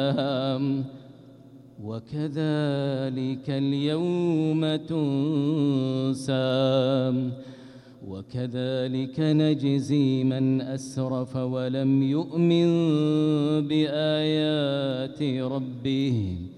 وكذلك اليوم تنسى وكذلك نجزي من أسرف ولم يؤمن بآيات ربه